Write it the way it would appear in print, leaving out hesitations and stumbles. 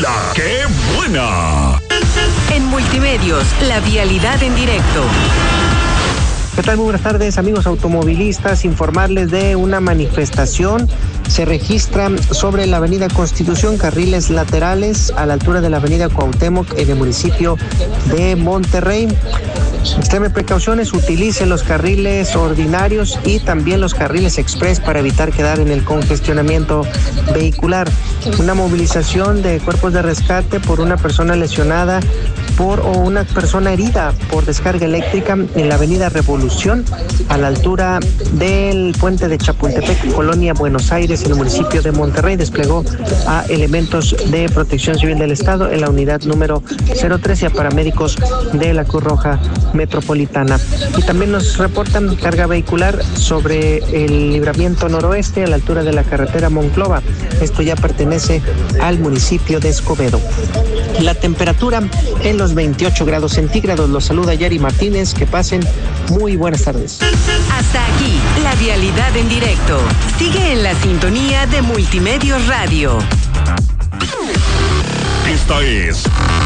¡La qué buena! En Multimedios, la vialidad en directo. ¿Qué tal? Muy buenas tardes, amigos automovilistas. Informarles de una manifestación. Se registra sobre la avenida Constitución, carriles laterales a la altura de la avenida Cuauhtémoc en el municipio de Monterrey. Extreme precauciones, utilice los carriles ordinarios y también los carriles express para evitar quedar en el congestionamiento vehicular. Una movilización de cuerpos de rescate por una persona lesionada o una persona herida por descarga eléctrica en la avenida Revolución a la altura del puente de Chapultepec, Colonia Buenos Aires, en el municipio de Monterrey. Desplegó a elementos de Protección Civil del Estado en la unidad número 03 y a paramédicos de la Cruz Roja Metropolitana. Y también nos reportan carga vehicular sobre el libramiento noroeste a la altura de la carretera Monclova. Esto ya pertenece al municipio de Escobedo. La temperatura en los 28 grados centígrados. Los saluda Yari Martínez. Que pasen muy buenas tardes. Hasta aquí, la vialidad en directo. Sigue en la sintonía de Multimedios Radio. Esta es